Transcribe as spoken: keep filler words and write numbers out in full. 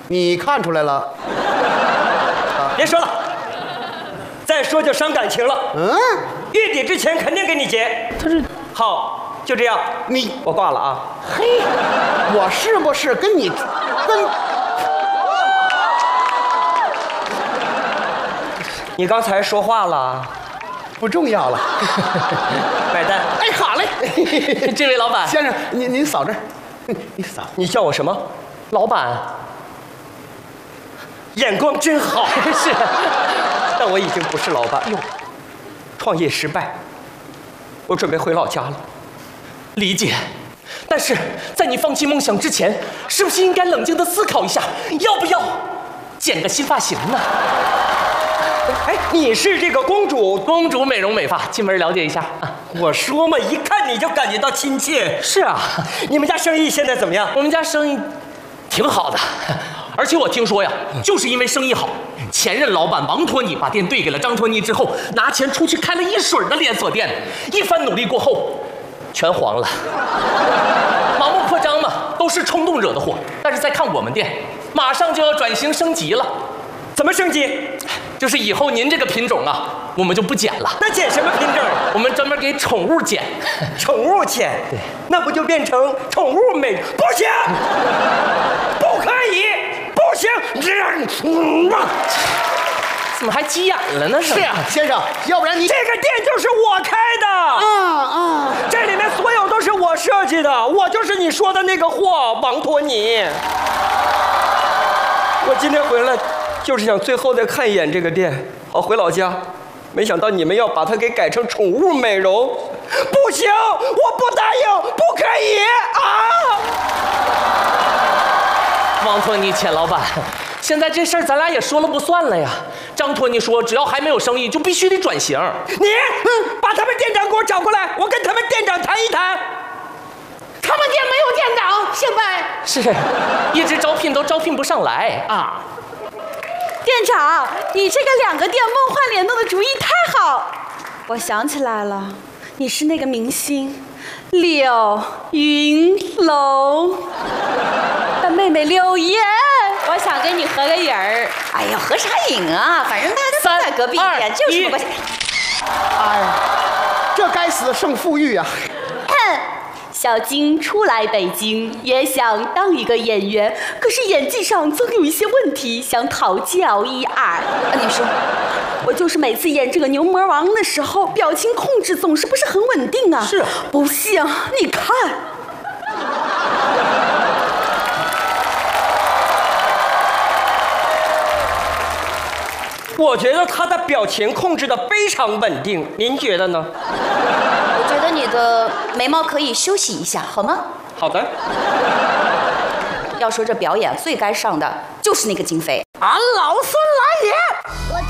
你看出来了。 啊、别说了，再说就伤感情了。 嗯， 月底之前肯定给你结。 他是好，就这样。 你我挂了啊。 嘿，我是不是跟你跟？ 你刚才说话了。 不重要了， 买单。 哎，好嘞， 这位老板先生，您您扫这儿，你扫。 你叫我什么？ 老板， 眼光真好。 是， 但我已经不是老板。哟，创业失败，我准备回老家了。 理解。但是在你放弃梦想之前，是不是应该冷静地思考一下，要不要剪个新发型呢？ 哎，你是这个公主？ 公主美容美发，进门了解一下。啊、 我说嘛，一看你就感觉到亲切。 是啊， 你们家生意现在怎么样？ 我们家生意挺好的，而且我听说呀，就是因为生意好，前任老板王托尼把店兑给了张托尼之后，拿钱出去开了一水的连锁店，一番努力过后，全黄了。盲目扩张嘛，都是冲动惹的祸。但是再看我们店，马上就要转型升级了。 怎么升级？ 就是以后您这个品种啊，我们就不剪了。 那剪什么品种？ 我们专门给宠物剪。 宠物剪？对。那不就变成宠物美？不行，不可以，不行！ 怎么还急眼了呢？ 是啊，先生，要不然你这个店就是我开的。 啊啊！ 这里面所有都是我设计的，我就是你说的那个货，王托尼。我今天回来。就是想最后再看一眼这个店，好回老家。没想到你们要把它给改成宠物美容，不行，我不答应，不可以啊！ 王托尼，钱老板，现在这事儿咱俩也说了不算了呀。张托尼说，只要还没有生意，就必须得转型。 你，嗯，把他们店长给我找过来，我跟他们店长谈一谈。 他们店没有店长，现在是，一直招聘都招聘不上来啊。 店长，你这个两个店梦幻联动的主意太好！我想起来了，你是那个明星柳云龙的妹妹柳岩，我想跟你合个影儿。 哎呀，合啥影啊？反正大家都在隔壁店，这有什么关系？ 哎呀，这该死的胜负欲啊！ 小金初来北京，也想当一个演员，可是演技上总有一些问题，想讨教一二。啊，你说，我就是每次演这个牛魔王的时候，表情控制总是不是很稳定啊？ 是， 不行，你看。 我觉得他的表情控制的非常稳定，您觉得呢？ 我觉得你的眉毛可以休息一下，好吗？ 好的。 要说这表演最该上的就是那个金飞。 俺老孙来也！